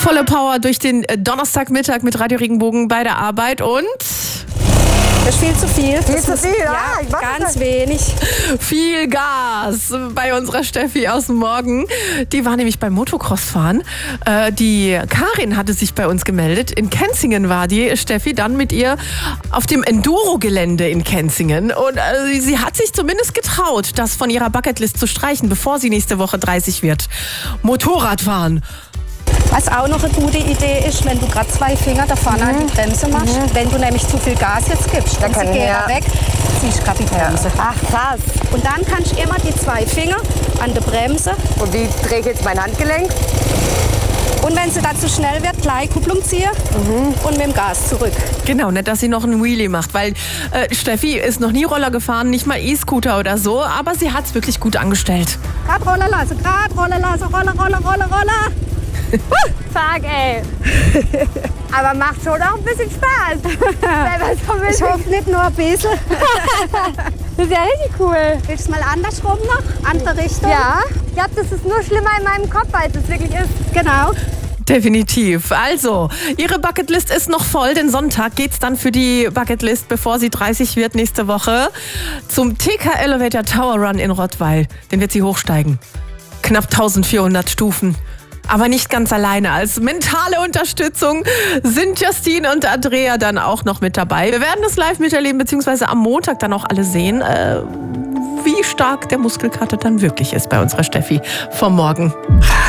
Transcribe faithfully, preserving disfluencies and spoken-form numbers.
Volle Power durch den Donnerstagmittag mit Radio Regenbogen bei der Arbeit und... Das ist viel zu viel. Viel zu viel, ja. Ja, Ich mach ganz das. wenig. Viel Gas bei unserer Steffi aus dem Morgen. Die war nämlich beim Motocross-Fahren. Äh, die Karin hatte sich bei uns gemeldet. In Kenzingen war die Steffi dann mit ihr auf dem Enduro-Gelände in Kenzingen. Und äh, sie hat sich zumindest getraut, das von ihrer Bucketlist zu streichen, bevor sie nächste Woche dreißig wird. Motorradfahren. Was auch noch eine gute Idee ist, wenn du gerade zwei Finger da vorne an die Bremse machst, Mhm. wenn du nämlich zu viel Gas jetzt gibst, dann können geht wir- er weg, ziehst du gerade die Bremse. Ach, krass. Und dann kannst du immer die zwei Finger an der Bremse Und wie drehe ich jetzt mein Handgelenk? und wenn sie dann zu schnell wird, gleich Kupplung ziehen und mit dem Gas zurück. Genau, nicht, dass sie noch einen Wheelie macht, weil äh, Steffi ist noch nie Roller gefahren, nicht mal E-Scooter oder so, aber sie hat es wirklich gut angestellt. Gerade rollen lassen, gerade rollen lassen, roller, roller, roller, roller. Fuck, ey. Aber macht schon auch ein bisschen Spaß. Selber so ein Ich bisschen. hoffe nicht nur ein bisschen. Das ist ja richtig cool. Willst du mal andersrum noch? Andere Richtung? Ja, ich glaube, das ist nur schlimmer in meinem Kopf, als es wirklich ist. Genau. Definitiv. Also, ihre Bucketlist ist noch voll, denn Sonntag geht's dann für die Bucketlist, bevor sie dreißig wird, nächste Woche, zum T K Elevator Tower Run in Rottweil. Den wird sie hochsteigen. Knapp eintausendvierhundert Stufen. Aber nicht ganz alleine. Als mentale Unterstützung sind Justine und Andrea dann auch noch mit dabei. Wir werden das live miterleben, beziehungsweise am Montag dann auch alle sehen, äh, wie stark der Muskelkater dann wirklich ist bei unserer Steffi vom Morgen.